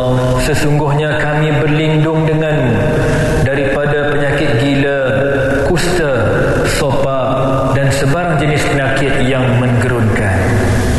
Sesungguhnya kami berlindung denganmu daripada penyakit gila, kusta, sopa dan sebarang jenis penyakit